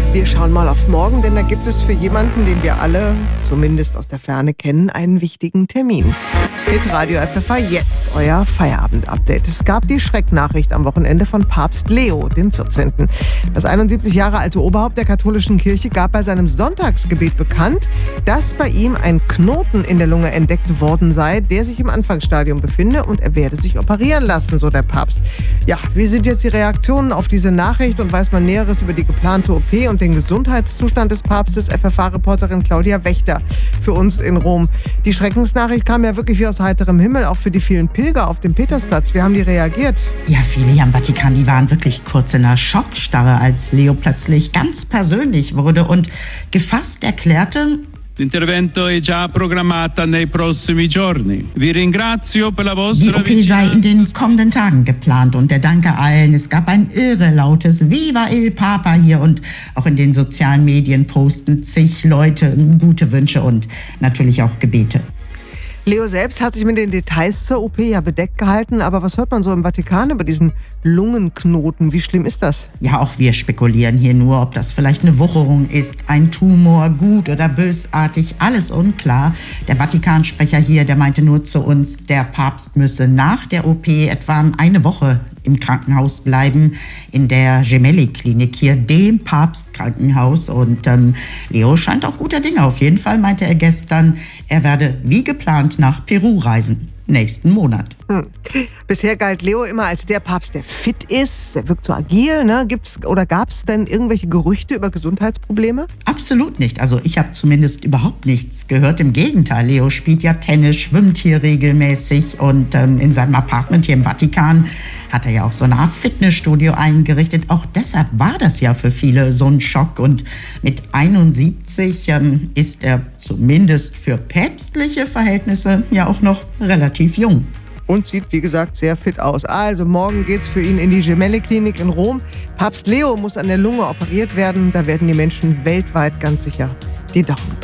Wir schauen mal auf morgen, denn da gibt es für jemanden, den wir alle, zumindest aus der Ferne kennen, einen wichtigen Termin. Hitradio FFH jetzt, euer Feierabend-Update. Es gab die Schrecknachricht am Wochenende von Papst Leo, dem 14. Das 71 Jahre alte Oberhaupt der katholischen Kirche gab bei seinem Sonntagsgebet bekannt, dass bei ihm ein Knoten in der Lunge entdeckt worden sei, der sich im Anfangsstadium befinde und er werde sich operieren lassen, so der Papst. Ja, wie sind jetzt die Reaktionen auf diese Nachricht und weiß man Näheres über die geplante OP und den Gesundheitszustand des Papstes? FFH-Reporterin Claudia Wächter für uns in Rom. Die Schreckensnachricht kam ja wirklich wie aus heiterem Himmel, auch für die vielen Pilger auf dem Petersplatz. Wie haben die reagiert? Ja, viele hier am Vatikan, die waren wirklich kurz in einer Schockstarre, als Leo plötzlich ganz persönlich wurde und gefasst erklärte: L'intervento è già programmata nei prossimi giorni. Vi ringrazio per la vostra Die OP sei in den kommenden Tagen geplant und er danke allen. Es gab ein irre lautes Viva il Papa hier und auch in den sozialen Medien posten zig Leute gute Wünsche und natürlich auch Gebete. Leo selbst hat sich mit den Details zur OP ja bedeckt gehalten, aber was hört man so im Vatikan über diesen Lungenknoten? Wie schlimm ist das? Ja, auch wir spekulieren hier nur, ob das vielleicht eine Wucherung ist, ein Tumor, gut oder bösartig, alles unklar. Der Vatikansprecher hier, der meinte nur zu uns, der Papst müsse nach der OP etwa eine Woche im Krankenhaus bleiben, in der Gemelli-Klinik hier, dem Papstkrankenhaus. Und Leo scheint auch guter Dinge. Auf jeden Fall meinte er gestern, er werde wie geplant nach Peru reisen. Nächsten Monat. Bisher galt Leo immer als der Papst, der fit ist, der wirkt so agil. Ne? Gab es denn irgendwelche Gerüchte über Gesundheitsprobleme? Absolut nicht. Also ich habe zumindest überhaupt nichts gehört. Im Gegenteil, Leo spielt ja Tennis, schwimmt hier regelmäßig und in seinem Apartment hier im Vatikan hat er ja auch so eine Art Fitnessstudio eingerichtet. Auch deshalb war das ja für viele so ein Schock. Und mit 71 ist er zumindest für päpstliche Verhältnisse ja auch noch relativ jung. Und sieht, wie gesagt, sehr fit aus. Also morgen geht's für ihn in die Gemelli-Klinik in Rom. Papst Leo muss an der Lunge operiert werden. Da werden die Menschen weltweit ganz sicher die Daumen